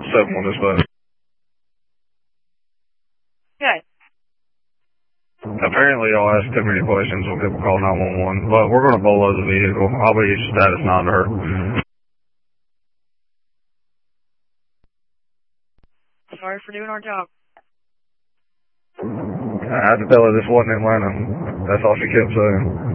7 on this bus. Good. Apparently y'all ask too many questions when people call 911, but we're going to bolo the vehicle. I'll be status 9 to her. Sorry for doing our job. I had to tell her this wasn't Atlanta. That's all she kept saying.